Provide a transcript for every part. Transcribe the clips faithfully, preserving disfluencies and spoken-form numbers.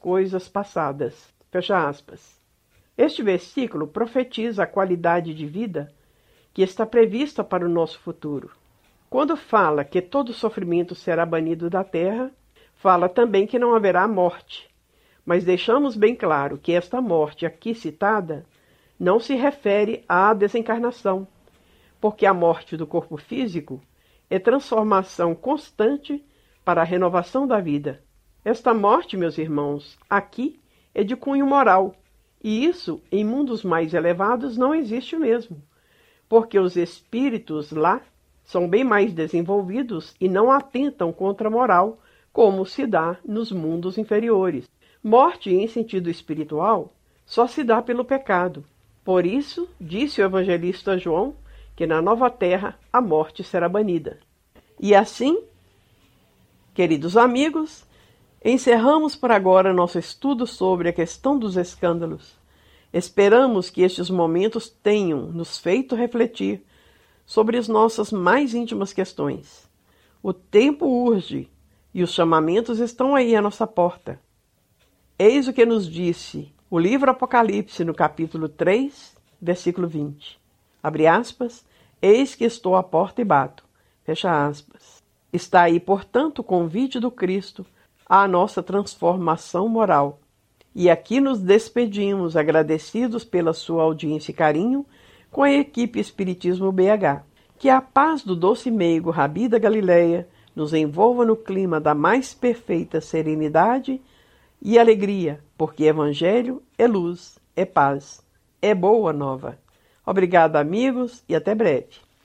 coisas passadas. Fecha aspas. Este versículo profetiza a qualidade de vida que está prevista para o nosso futuro. Quando fala que todo sofrimento será banido da terra, fala também que não haverá morte, mas deixamos bem claro que esta morte aqui citada não se refere à desencarnação, porque a morte do corpo físico é transformação constante para a renovação da vida. Esta morte, meus irmãos, aqui é de cunho moral, e isso, em mundos mais elevados, não existe mesmo, porque os espíritos lá são bem mais desenvolvidos e não atentam contra a moral, como se dá nos mundos inferiores. Morte, em sentido espiritual, só se dá pelo pecado. Por isso, disse o evangelista João, que na nova terra a morte será banida. E assim, queridos amigos, encerramos por agora nosso estudo sobre a questão dos escândalos. Esperamos que estes momentos tenham nos feito refletir sobre as nossas mais íntimas questões. O tempo urge e os chamamentos estão aí à nossa porta. Eis o que nos disse o livro Apocalipse no capítulo três, versículo vinte. Abre aspas, eis que estou à porta e bato. Fecha aspas. Está aí, portanto, o convite do Cristo à nossa transformação moral. E aqui nos despedimos, agradecidos pela sua audiência e carinho, com a equipe Espiritismo B H. Que a paz do doce meigo Rabi da Galileia nos envolva no clima da mais perfeita serenidade e alegria, porque Evangelho é luz, é paz, é boa nova. Obrigada, amigos, e até breve.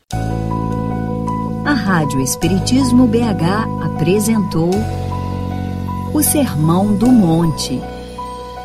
A Rádio Espiritismo B H apresentou o Sermão do Monte.